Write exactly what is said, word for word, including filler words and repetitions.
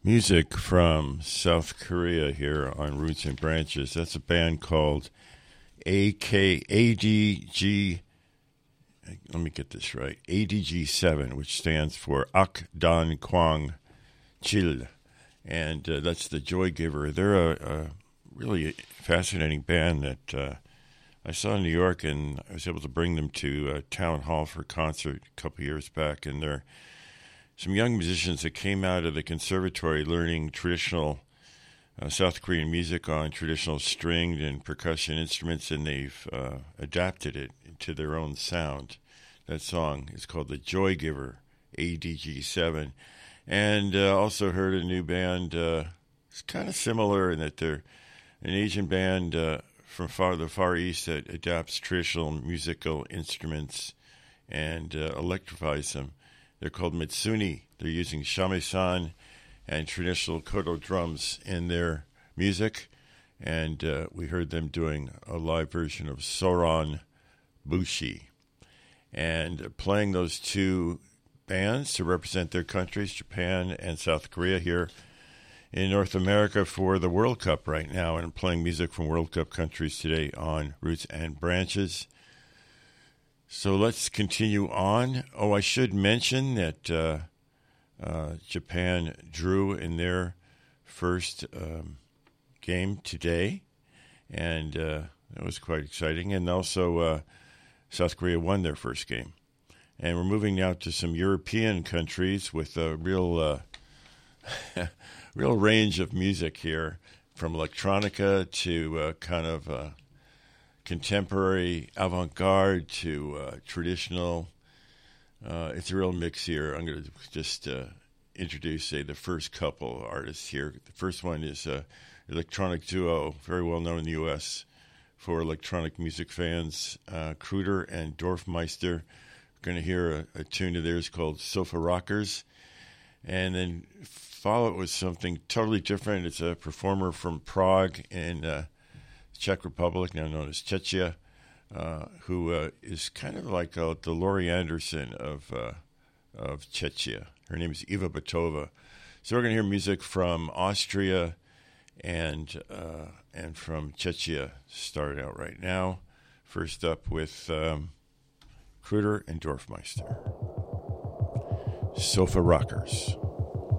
Music from South Korea here on Roots and Branches. That's a band called A K A D G. Let me get this right. A D G seven, which stands for Ak Dan Kwang Chil. And uh, that's the Joy Giver. They're a, a really fascinating band that uh, I saw in New York, and I was able to bring them to uh, Town Hall for a concert a couple years back. And they're some young musicians that came out of the conservatory learning traditional uh, South Korean music on traditional stringed and percussion instruments, and they've uh, adapted it to their own sound. That song is called The Joy Giver, A D G seven. And uh, also heard a new band. Uh, it's kind of similar in that they're an Asian band uh, from far the Far East that adapts traditional musical instruments and uh, electrifies them. They're called Mitsuni. They're using shamisen and traditional koto drums in their music. And uh, we heard them doing a live version of Soran Bushi. And playing those two bands to represent their countries, Japan and South Korea, here in North America for the World Cup right now. And playing music from World Cup countries today on Roots and Branches. So let's continue on. Oh, I should mention that uh, uh, Japan drew in their first um, game today, and uh, that was quite exciting. And also, uh, South Korea won their first game. And we're moving now to some European countries with a real, uh, real range of music here, from electronica to uh, kind of Uh, contemporary avant-garde to uh, traditional. Uh, it's a real mix here. I'm going to just uh, introduce, say, the first couple artists here. The first one is an electronic duo, very well known in the U S for electronic music fans, uh, Kruder and Dorfmeister. We're going to hear a, a tune of theirs called Sofa Rockers. And then follow it with something totally different. It's a performer from Prague in uh, Czech Republic, now known as Czechia, uh, who uh, is kind of like uh, the Laurie Anderson of uh, of Czechia. Her name is Eva Batova. So we're going to hear music from Austria and uh, and from Czechia started out right now. First up with um, Kruder and Dorfmeister. Sofa Rockers.